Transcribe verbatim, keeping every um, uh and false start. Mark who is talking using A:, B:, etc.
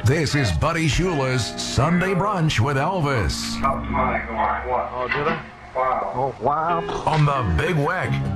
A: This is Buddy Shula's Sunday Brunch with Elvis
B: Oh, did I?
C: Wow.
B: Oh, wow.
A: on the Big Weck.